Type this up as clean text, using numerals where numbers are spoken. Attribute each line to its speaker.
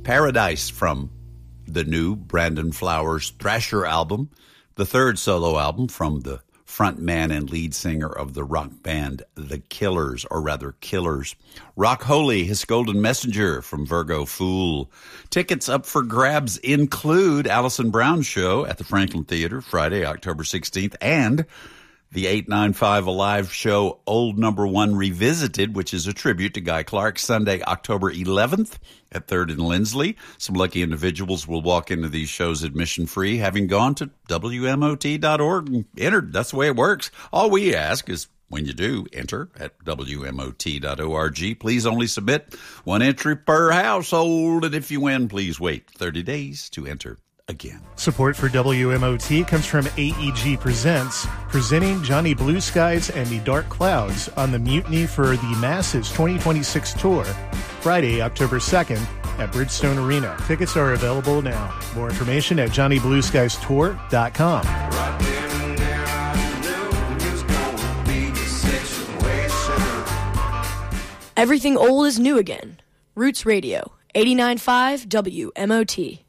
Speaker 1: Paradise from the new Brandon Flowers Thrasher album, the third solo album from the frontman and lead singer of the rock band The Killers, or rather Killers. Rock Holy, His Golden Messenger from Virgo Fool. Tickets up for grabs include Alison Brown's show at the Franklin Theater Friday, October 16th, and the 895 Alive show Old Number One Revisited, which is a tribute to Guy Clark, Sunday, October 11th at 3rd and Lindsley. Some lucky individuals will walk into these shows admission-free, having gone to WMOT.org and entered. That's the way it works. All we ask is, when you do enter at WMOT.org, please only submit one entry per household, and if you win, please wait 30 days to enter again.
Speaker 2: Support for WMOT comes from AEG Presents, presenting Johnny Blue Skies and the Dark Clouds on the Mutiny for the Masses 2026 tour, Friday, October 2nd at Bridgestone Arena. Tickets are available now. More information at JohnnyBlueSkiesTour.com.
Speaker 3: Everything old is new again. Roots Radio, 89.5 WMOT.